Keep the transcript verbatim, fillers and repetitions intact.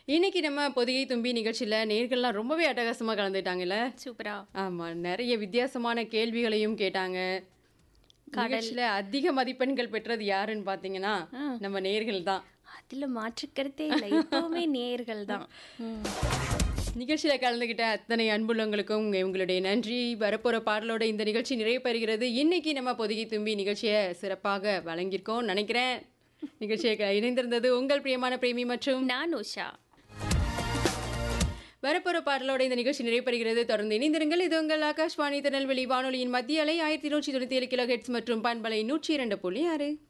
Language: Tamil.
இன்னைக்கு நம்ம பொதிகை தும்பி நிகழ்ச்சியில நேர்கள்லாம் ரொம்பவே அட்டகாசமா கலந்துட்டாங்கல்ல. சூப்பரா. ஆமா. நிறைய வித்தியாசமான கேள்விகளையும் கேட்டாங்க. கடல். நிகழ்ச்சியில அதிக மதிப்பெண்கள் பெற்றது யாருன்னு பார்த்தீங்கன்னா, ஆ. நம்ம நேர்கள் தான். அதுல மாற்று கருத்தே இல்லை. எப்பவுமே நேயர்கள் தான். ம். நிகழ்ச்சியில கலந்துகிட்ட அத்தனை அன்புள்ளவங்களுக்கும் உங்களுடைய நன்றி. வரப்போற பாடலோட இந்த நிகழ்ச்சி நிறைவு பெறுகிறது. இன்னைக்கு நம்ம பொதிகை தும்பி நிகழ்ச்சியை சிறப்பாக வழங்கியிருக்கோம் நினைக்கிறேன். நிகழ்ச்சியை இணைந்திருந்தது உங்கள் பிரியமான பிரேமி மற்றும் நான் உஷா. வரப்போற பாடலோட இந்த நிகழ்ச்சி நிறைவு தொடர்ந்து இணைந்திருங்கள். இது உங்கள் ஆகாஷ்வாணி திருநெல்வேலி வானொலியின் மத்திய அலை ஆயிரத்தி நூற்றி தொண்ணூத்தி ஏழு கிலோ ஹெட்ஸ் மற்றும் பண்பலை நூற்றி இரண்டு புள்ளி ஆறு.